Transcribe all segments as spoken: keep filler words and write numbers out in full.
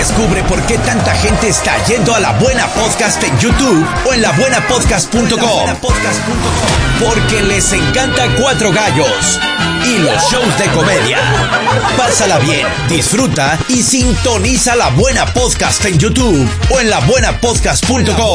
Descubre por qué tanta gente está yendo a La Buena Podcast en YouTube o en la buena podcast punto com. Porque les encanta Cuatro Gallos y los shows de comedia. Pásala bien, disfruta y sintoniza La Buena Podcast en YouTube o en la buena podcast punto com.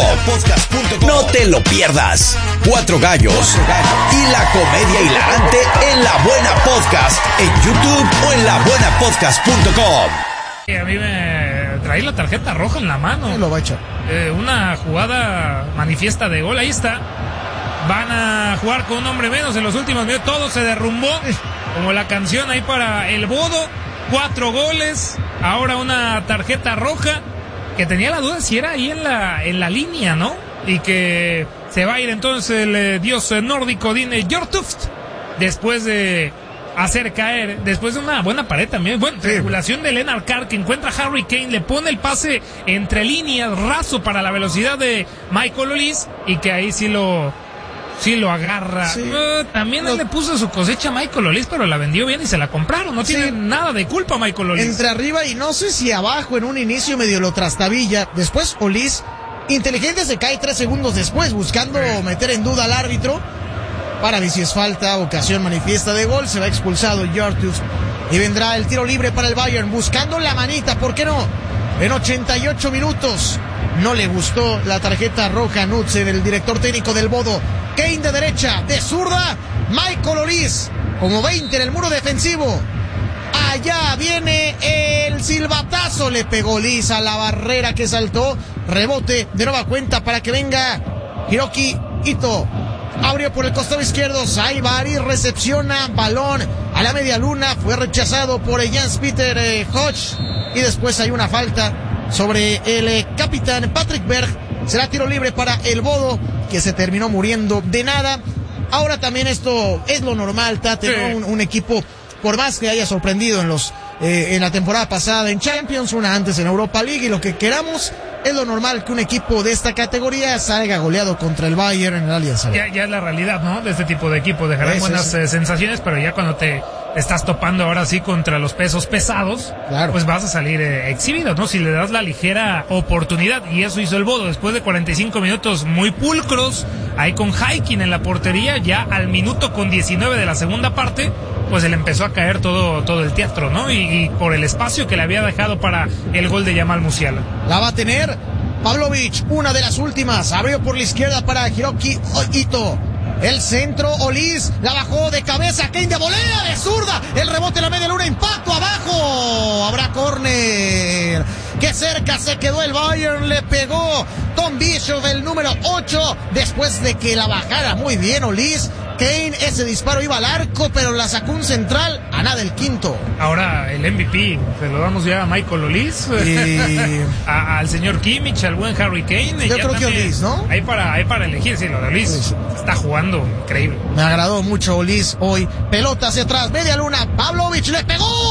No te lo pierdas. Cuatro Gallos y la comedia hilarante en La Buena Podcast en YouTube o en la buena podcast punto com. A mí me traí la tarjeta roja en la mano. Lo va a echar. Eh, una jugada manifiesta de gol, ahí está. Van a jugar con un hombre menos en los últimos minutos. Todo se derrumbó, como la canción ahí para el Bodo. Cuatro goles, ahora una tarjeta roja. Que tenía la duda si era ahí en la, en la línea, ¿no? Y que se va a ir entonces el eh, dios nórdico Dine Hjortuft. Después de hacer caer, después de una buena pared también, bueno, sí. Regulación de Lennart Carr, que encuentra a Harry Kane, le pone el pase entre líneas, raso para la velocidad de Michael Olise, y que ahí sí lo sí lo agarra. Sí. Uh, también no. Él le puso su cosecha a Michael Olise, pero la vendió bien y se la compraron, no sí. Tiene nada de culpa Michael Olise. Entre arriba y no sé si abajo en un inicio medio lo trastabilla, después Olise, inteligente, se cae tres segundos después, buscando sí. meter en duda al árbitro. Para ver si es falta, ocasión manifiesta de gol, se va expulsado Hjortuft y vendrá el tiro libre para el Bayern, buscando la manita, ¿por qué no? En ochenta y ocho minutos, no le gustó la tarjeta roja a Nutze, del director técnico del Bodo. Kane de derecha, de zurda, Michael Olise, como veinte en el muro defensivo. Allá viene el silbatazo, le pegó Olise a la barrera que saltó, rebote de nueva cuenta para que venga Hiroki Ito. Abrió por el costado izquierdo, Saibari recepciona, balón a la media luna, fue rechazado por Jens-Peter eh, Hodge, y después hay una falta sobre el eh, capitán Patrick Berg. Será tiro libre para el Bodo, que se terminó muriendo de nada. Ahora también esto es lo normal, Tate, sí. ¿no? un, un equipo, por más que haya sorprendido en los eh, en la temporada pasada en Champions, una antes en Europa League, y lo que queramos, es lo normal que un equipo de esta categoría salga goleado contra el Bayern en el Allianz Arena. Ya, ya es la realidad, ¿no? De este tipo de equipo. Dejarán pues, buenas eh, sensaciones, pero ya cuando te estás topando ahora sí contra los pesos pesados, claro. Pues vas a salir eh, exhibido, ¿no? Si le das la ligera oportunidad, y eso hizo el Bodo después de cuarenta y cinco minutos muy pulcros, ahí con Haikin en la portería, ya al minuto con diecinueve de la segunda parte, pues se le empezó a caer todo, todo el teatro, ¿no? Y, y por el espacio que le había dejado para el gol de Jamal Musiala. La va a tener Pavlovic, una de las últimas, abrió por la izquierda para Hiroki Ito. El centro, Olise, la bajó de cabeza, Kane de volea, de zurda, el rebote en la media luna, impacto abajo, habrá córner. Que cerca se quedó el Bayern, le pegó Tom Bishop, el número ocho, después de que la bajara muy bien Olise. Kane, ese disparo iba al arco, pero la sacó un central, a nada el quinto. Ahora el M V P, se lo damos ya a Michael Olise, y... a, al señor Kimmich, al buen Harry Kane. Yo creo que Olise, ¿no? Hay para, hay para elegir, sí, lo de Olise sí. Está jugando increíble. Me agradó mucho Olise hoy. Pelota hacia atrás, media luna, Pavlovic le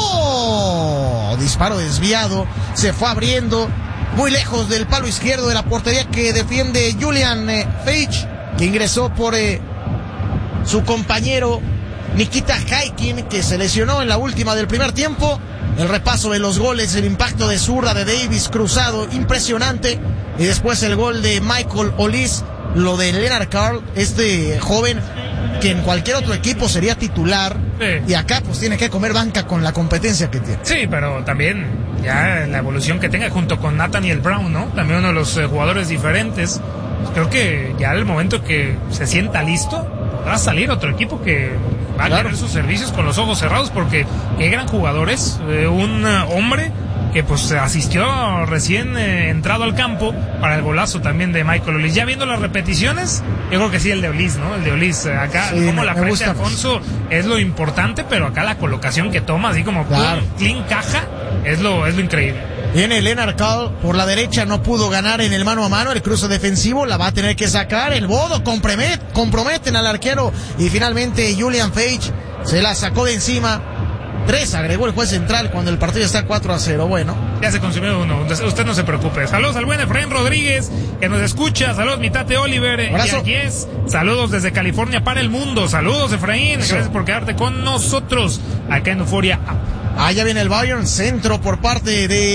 pegó. Disparo desviado, se fue abriendo, muy lejos del palo izquierdo de la portería que defiende Julian eh, Feige, que ingresó por... Eh, su compañero Nikita Haikin, que se lesionó en la última del primer tiempo. El repaso de los goles, el impacto de zurda de Davis cruzado, impresionante. Y después el gol de Michael Olise, lo de Lennart Carr, este joven que en cualquier otro equipo sería titular. Sí. Y acá pues tiene que comer banca con la competencia que tiene. Sí, pero también ya la evolución que tenga junto con Nathaniel Brown, ¿no? También uno de los eh, jugadores diferentes. Creo que ya el momento que se sienta listo, va a salir otro equipo que va a claro. tener sus servicios con los ojos cerrados, porque qué gran jugadores, eh, un uh, hombre que pues asistió recién eh, entrado al campo para el golazo también de Michael Olise. Ya viendo las repeticiones, yo creo que sí el de Olise, ¿no? El de Olise, acá sí, como la frente de Afonso es lo importante, pero acá la colocación que toma, así como claro. pum, clean caja, es lo, es lo increíble. Viene Lennart Carr por la derecha, no pudo ganar en el mano a mano, el cruce defensivo la va a tener que sacar, el Bodo compromet, comprometen al arquero, y finalmente Julian Feige se la sacó de encima. Tres agregó el juez central cuando el partido está cuatro a cero. Bueno, ya se consumió uno, usted no se preocupe. Saludos al buen Efraín Rodríguez, que nos escucha. Saludos mi tate Oliver. Abrazo. Y Yes. Saludos desde California para el mundo. Saludos Efraín, Eso. Gracias por quedarte con nosotros acá en Euforia App. Allá viene el Bayern, centro por parte de